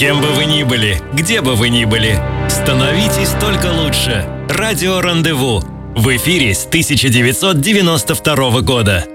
Кем бы вы ни были, где бы вы ни были, становитесь только лучше. Радио «Рандеву» в эфире с 1992 года.